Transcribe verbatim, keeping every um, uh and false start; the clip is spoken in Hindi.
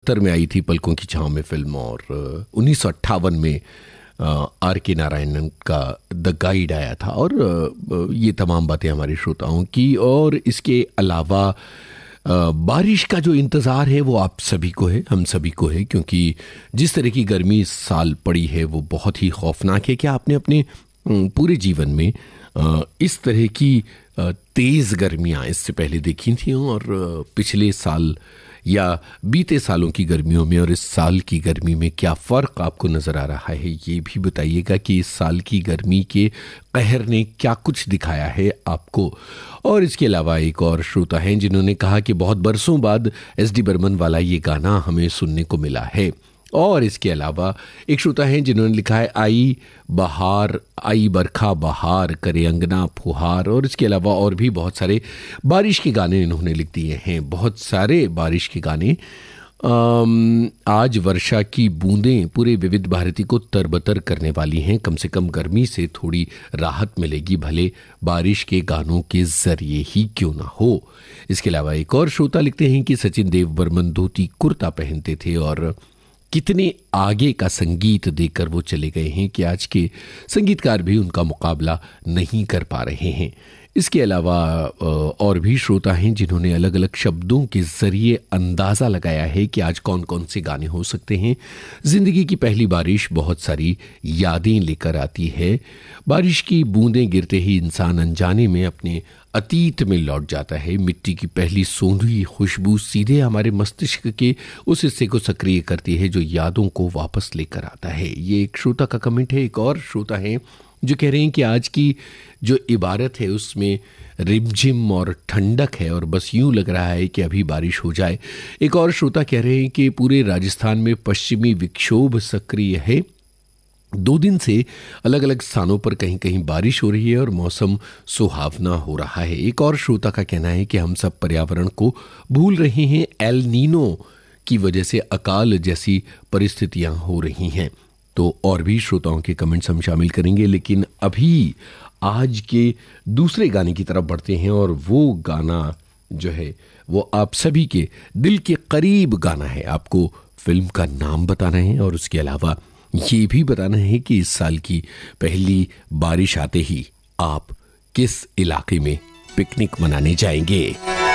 सत्तर में आई थी पलकों की छांव में फिल्म, और उन्नीस सौ अट्ठावन में आर के नारायणन का द गाइड आया था। और ये तमाम बातें हमारे श्रोताओं की। और इसके अलावा बारिश का जो इंतज़ार है वो आप सभी को है, हम सभी को है, क्योंकि जिस तरह की गर्मी इस साल पड़ी है वो बहुत ही खौफनाक है। क्या आपने अपने पूरे जीवन में इस तरह की तेज़ गर्मियाँ इससे पहले देखी थी? और पिछले साल या बीते सालों की गर्मियों में और इस साल की गर्मी में क्या फ़र्क आपको नज़र आ रहा है, ये भी बताइएगा कि इस साल की गर्मी के कहर ने क्या कुछ दिखाया है आपको। और इसके अलावा एक और श्रोता हैं जिन्होंने कहा कि बहुत बरसों बाद एस डी बर्मन वाला ये गाना हमें सुनने को मिला है। और इसके अलावा एक श्रोता हैं जिन्होंने लिखा है आई बहार, आई बरखा बहार करे अंगना फुहार। और इसके अलावा और भी बहुत सारे बारिश के गाने इन्होंने लिख दिए हैं, बहुत सारे बारिश के गाने। आम, आज वर्षा की बूंदें पूरे विविध भारती को तरबतर करने वाली हैं। कम से कम गर्मी से थोड़ी राहत मिलेगी, भले बारिश के गानों के जरिए ही क्यों ना हो। इसके अलावा एक और श्रोता लिखते हैं कि सचिन देव बर्मन धोती कुर्ता पहनते थे और कितने आगे का संगीत देकर वो चले गए हैं कि आज के संगीतकार भी उनका मुकाबला नहीं कर पा रहे हैं। इसके अलावा और भी श्रोता हैं जिन्होंने अलग अलग शब्दों के जरिए अंदाज़ा लगाया है कि आज कौन कौन से गाने हो सकते हैं। ज़िंदगी की पहली बारिश बहुत सारी यादें लेकर आती है। बारिश की बूंदें गिरते ही इंसान अनजाने में अपने अतीत में लौट जाता है। मिट्टी की पहली सोंधी खुशबू सीधे हमारे मस्तिष्क के उस हिस्से को सक्रिय करती है जो यादों को वापस लेकर आता है। ये एक श्रोता का कमेंट है। एक और श्रोता है जो कह रहे हैं कि आज की जो इबारत है उसमें रिमझिम और ठंडक है और बस यूं लग रहा है कि अभी बारिश हो जाए। एक और श्रोता कह रहे हैं कि पूरे राजस्थान में पश्चिमी विक्षोभ सक्रिय है। दो दिन से अलग अलग स्थानों पर कहीं कहीं बारिश हो रही है और मौसम सुहावना हो रहा है। एक और श्रोता का कहना है कि हम सब पर्यावरण को भूल रहे हैं, एल नीनो की वजह से अकाल जैसी परिस्थितियां हो रही हैं। तो और भी श्रोताओं के कमेंट्स हम शामिल करेंगे, लेकिन अभी आज के दूसरे गाने की तरफ बढ़ते हैं। और वो गाना जो है वो आप सभी के दिल के करीब गाना है। आपको फिल्म का नाम बताना है और उसके अलावा ये भी बताना है कि इस साल की पहली बारिश आते ही आप किस इलाके में पिकनिक मनाने जाएंगे।